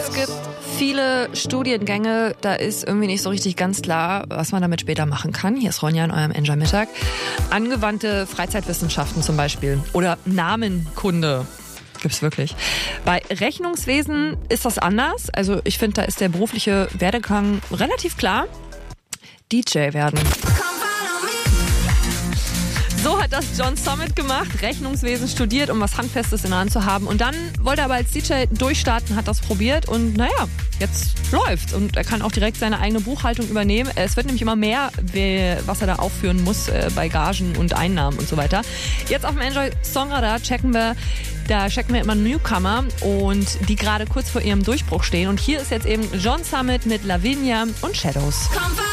Es gibt viele Studiengänge, da ist irgendwie nicht so richtig ganz klar, was man damit später machen kann. Hier ist Ronja in eurem Enjoy Mittag. Angewandte Freizeitwissenschaften zum Beispiel oder Namenkunde. Gibt's wirklich. Bei Rechnungswesen ist das anders. Also ich finde, da ist der berufliche Werdegang relativ klar. DJ werden. So hat das John Summit gemacht, Rechnungswesen studiert, um was Handfestes in der Hand zu haben. Und dann wollte er aber als DJ durchstarten, hat das probiert und naja, jetzt läuft's. Und er kann auch direkt seine eigene Buchhaltung übernehmen. Es wird nämlich immer mehr, was er da aufführen muss bei Gagen und Einnahmen und so weiter. Jetzt auf dem Enjoy Songradar checken wir immer Newcomer und die gerade kurz vor ihrem Durchbruch stehen. Und hier ist jetzt eben John Summit mit Lavinia und Shadows.